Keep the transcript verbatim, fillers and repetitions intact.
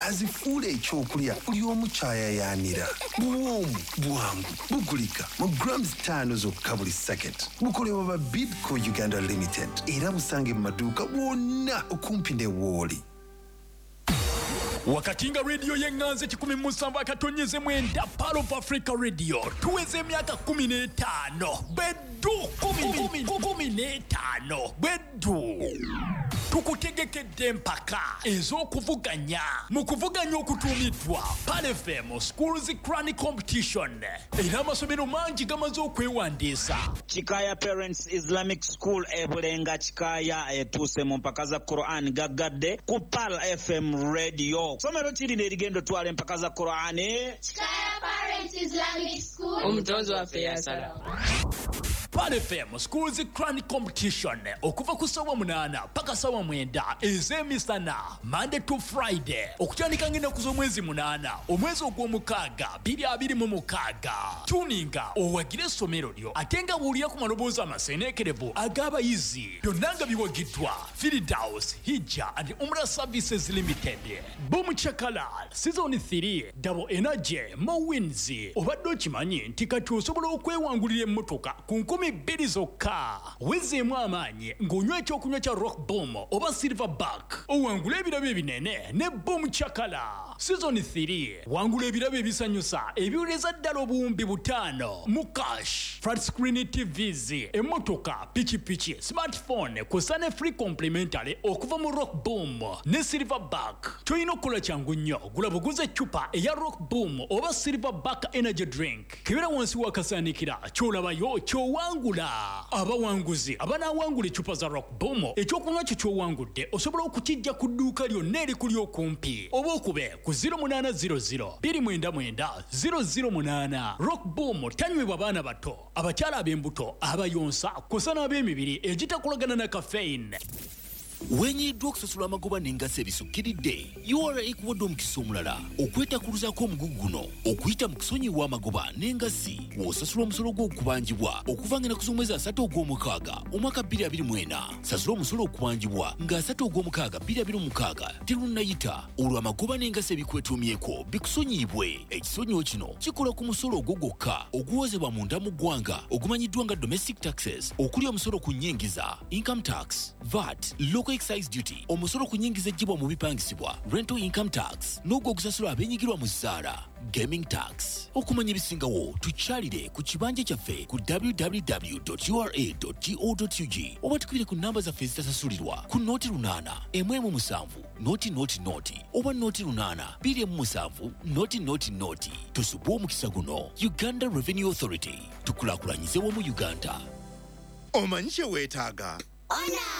azifuula ekyokulya buli omu kyayayaanira. Buwoomu bwangu bugulika mu grams ttaano zokka buli saketi. Bukolebwa ba Bidco Uganda Limited era busange mu maduuka wonna okumpi ne Wooli. Wakatinga radio yenganze kikumi musanvu akatonyeze mwenda Pearl of Africa Radio tuweze emyaka kumi n'etaano beddu kumi kumi n'etaano beddu tukutegekedde mpaka ez'okuvuganya mu kuvuganya okutuumiddwa Pearl F M Schools Crown Competition era amasomero mangi gamaze okwewandiisa. Chikaya Parents Islamic School ebulenga Chikaya etuuse mu mpaka za Quran gagadde ku Pearl F M Radio. Somero chiri nerigendo twale empaka za Quran. Chikaya Parents Islamic School omutonzi waffe yasala. Pearl F M Schools Crown Competition okuva ku sawa munana paka sawa mwenda ez'emisana Monday to Friday okutandika ng'ennaku z'omwezi munana omwezi ogw'omukaaga bbiri abiri mu mukaaga. Tuninga owagire essomero lyo ate nga buulira ku maloboozi amaseeneekerevu ag'abayizi byonna nga biwagiddwa Firdaus Hijja and Umrah Services Limited. Boom Chakalal Season three Double Energy Mowins obadde okimanyi nti kati osobola okwewangulira emmotoka ku nkumi bbiri zokka. Wezeemu amaanyi ng'onywa ekyokunywa kya Rock Boom oba Silverback owangula ebirabo ebinene ne Boom Chakala. Season three wangula ebirabo ebisanyusa ebiwuleza ddala obuwumbi butaano mu cash, flat screen T Vs, emmotoka, pikipiki, smartphone kw'ossa ne free complimentary okuva mu Rock Boom ne Silverback. Toyina okukola kyangu nnyo, gula buguze eccupa eya Rock Boom oba Silverback energy drink kebera wansi wakasaanikira ky'olabayo ky'owangula. Abawanguzi abanaawangula eccupa za Rock Boom ekyokunywa kyo ky'owangudde osobola okukijja ku dduuka lyonna erikuli okumpi oba okube ku zero munana zero zero bbiri mwenda mwenda zero zero munana. Rock Boom tanywebwa baana bato, abakyala ab'embuto, abayonsa kw'ossa n'ab'emibiri egitakolagana na caffeine. Wenyiddwa okusasula amagoba n'engazi ebisukkiridde U R A ekuwadde omukisa omulala okwetakuluzaako omugugu guno okuyita mu kusonyiwa amagoba n'engazi w'osasula omusolo gw'okubanjibwa okuva ng'ennaku z'omwezi asatu ogw'omukaaga omwaka bbiri abiri mu ena. Sasula omusolo okubanjibwa ng'asatu ogw'omukaaga bbiri abiri mu mukaaga terunnayita olwo amagoba n'engazi ebikwetuumyeko bikusonyiibwe. Ekisonyiwo kino kikola ku musolo ogwo gwokka oguwozebwa munda mu ggwanga ogumanyiddwa nga domestic taxes okuli omusolo ku nnyingiza income tax, V A T, local excise duty, omusolo ku nnyingiza eggyibwa mu bipangisibwa rental income tax n'ogwo ogusasula abeenyigirwa mu zzaala gaming tax. Okumanya ebisingawo tukyalire ku kibanja kyaffe ku w w w dot u r a dot go dot u g oba tukubire ku nnamba zaffe ezitasasulirwa ku nooti lunaana emu emu musanvu nooti nooti nooti oba nooti lunaana bbiri emu musanvu nooti nooti nooti. Tusubwe omukisa guno. Uganda Revenue Authority, tukulaakulanyize wamu Uganda. Omanyi kye weetaaga? Ona